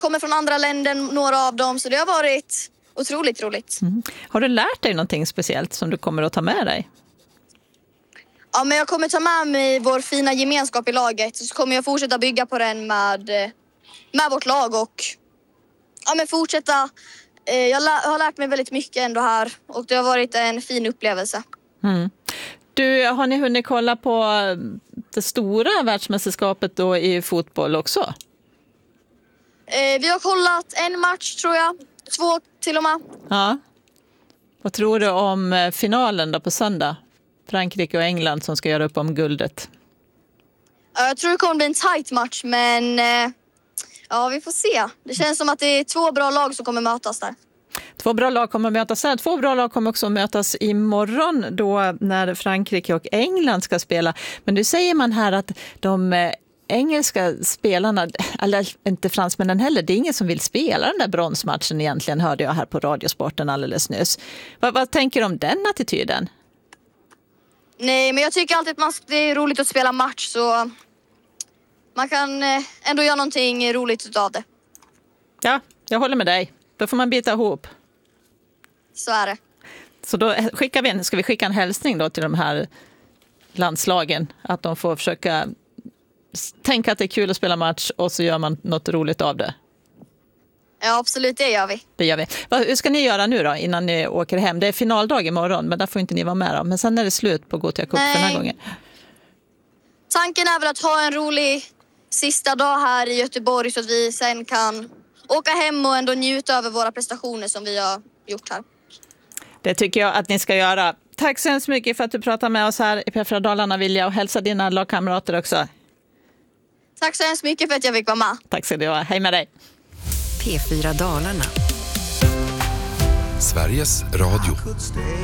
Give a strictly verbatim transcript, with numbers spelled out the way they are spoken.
kommer från andra länder, några av dem. Så det har varit otroligt roligt. Mm. Har du lärt dig någonting speciellt som du kommer att ta med dig? Ja, men jag kommer ta med mig vår fina gemenskap i laget. Så kommer jag fortsätta bygga på den med, med vårt lag. Och ja, men fortsätta. Jag har lärt mig väldigt mycket ändå här. Och det har varit en fin upplevelse. Mm. Du, har ni hunnit kolla på det stora världsmästerskapet då i fotboll också? Vi har kollat en match tror jag. Två till och med. Ja. Vad tror du om finalen då på söndag? Frankrike och England som ska göra upp om guldet. Jag tror det kommer bli en tight match, men ja, vi får se. Det känns som att det är två bra lag som kommer mötas där. Två bra lag kommer att mötas här. Två bra lag kommer också att mötas imorgon då när Frankrike och England ska spela. Men nu säger man här att de engelska spelarna, eller inte fransmännen heller, det är ingen som vill spela den där bronsmatchen egentligen, hörde jag här på Radiosporten alldeles nyss. Vad, vad tänker du om den attityden? Nej, men jag tycker alltid att man, det är roligt att spela match, så man kan ändå göra någonting roligt utav det. Ja, jag håller med dig. Då får man bita ihop. Så är det. Så då skickar vi en, ska vi skicka en hälsning då till de här landslagen, att de får försöka tänka att det är kul att spela match och så gör man något roligt av det. Ja, absolut, det gör vi. Det gör vi. Hur ska ni göra nu då innan ni åker hem? Det är finaldag imorgon, men där får inte ni vara med då. Men sen är det slut på Gothia Cup för den här gången. Tanken är väl att ha en rolig sista dag här i Göteborg så att vi sen kan åka hem och ändå njuta över våra prestationer som vi har gjort här. Det tycker jag att ni ska göra. Tack så hemskt mycket för att du pratar med oss här i P fyra Dalarna, Vilja, och hälsa dina lagkamrater också. Tack så hemskt mycket för att jag fick vara med. Tack så du ha. Hej med dig. P fyra Dalarna. Sveriges Radio.